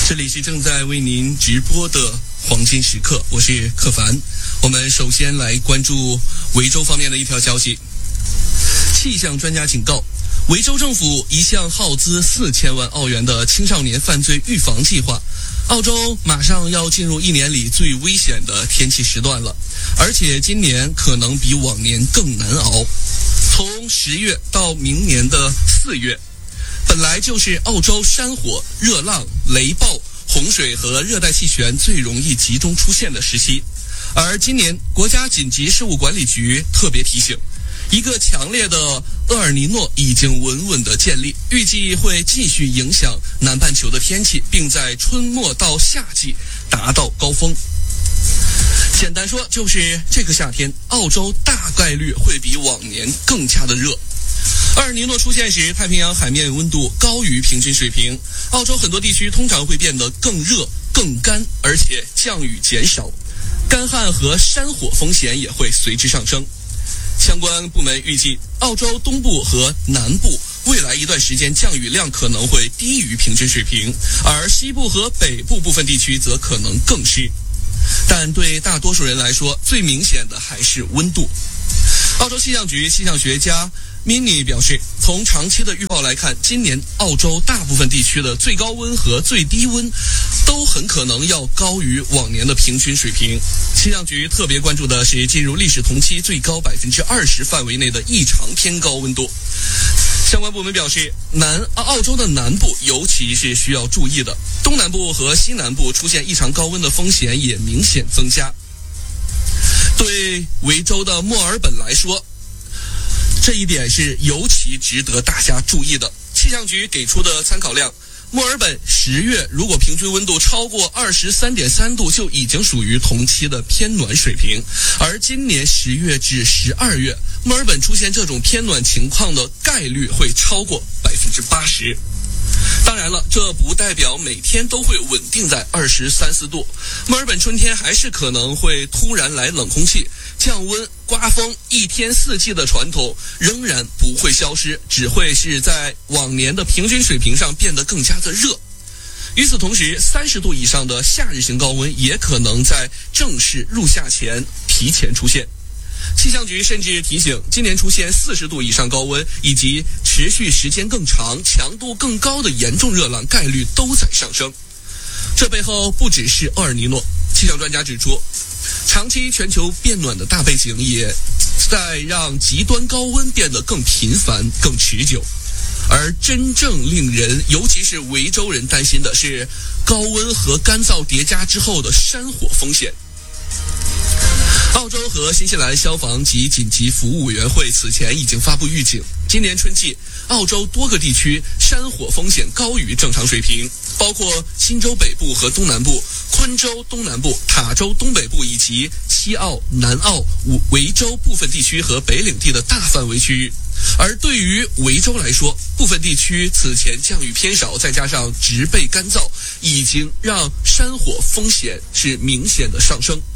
这里是正在为您直播的黄金时刻，我是克凡。我们首先来关注维州方面的一条消息。气象专家警告，维州政府一项耗资4000万澳元的青少年犯罪预防计划，澳洲马上要进入一年里最危险的天气时段了，而且今年可能比往年更难熬。从10月到明年的4月，本来就是澳洲山火、热浪、雷暴、洪水和热带气旋最容易集中出现的时期，而今年国家紧急事务管理局特别提醒，一个强烈的厄尔尼诺已经稳稳地建立，预计会继续影响南半球的天气，并在春末到夏季达到高峰。简单说，就是这个夏天，澳洲大概率会比往年更加的热。厄尔尼诺出现时，太平洋海面温度高于平均水平，澳洲很多地区通常会变得更热、更干，而且降雨减少，干旱和山火风险也会随之上升。相关部门预计，澳洲东部和南部未来一段时间降雨量可能会低于平均水平，而西部和北部部分地区则可能更湿。但对大多数人来说，最明显的还是温度。澳洲气象局气象学家Mini 表示，从长期的预报来看，今年澳洲大部分地区的最高温和最低温都很可能要高于往年的平均水平。气象局特别关注的是进入历史同期最高20%范围内的异常偏高温度。相关部门表示，澳洲的南部尤其是需要注意的，东南部和西南部出现异常高温的风险也明显增加。对维州的墨尔本来说，这一点是尤其值得大家注意的。气象局给出的参考量，墨尔本10月如果平均温度超过23.3度，就已经属于同期的偏暖水平，而今年10月至12月，墨尔本出现这种偏暖情况的概率会超过80%。当然了，这不代表每天都会稳定在23、24度。墨尔本春天还是可能会突然来冷空气、降温、刮风，一天四季的传统仍然不会消失，只会是在往年的平均水平上变得更加的热。与此同时，30度以上的夏日型高温也可能在正式入夏前提前出现。气象局甚至提醒，今年出现40度以上高温以及持续时间更长、强度更高的严重热浪概率都在上升。这背后不只是厄尔尼诺，气象专家指出，长期全球变暖的大背景也在让极端高温变得更频繁、更持久。而真正令人，尤其是维州人担心的是高温和干燥叠加之后的山火风险。澳洲和新西兰消防及紧急服务委员会此前已经发布预警，今年春季澳洲多个地区山火风险高于正常水平，包括新州北部和东南部、昆州东南部、塔州东北部以及西澳、南澳、维州部分地区和北领地的大范围区域。而对于维州来说，部分地区此前降雨偏少，再加上植被干燥，已经让山火风险是明显的上升。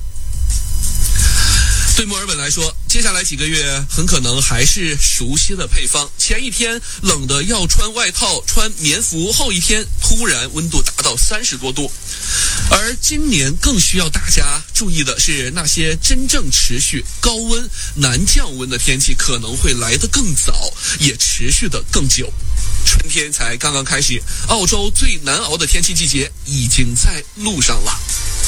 对墨尔本来说，接下来几个月很可能还是熟悉的配方，前一天冷的要穿外套、穿棉服，后一天突然温度达到30多度。而今年更需要大家注意的是，那些真正持续高温难降温的天气可能会来得更早，也持续得更久。春天才刚刚开始，澳洲最难熬的天气季节已经在路上了。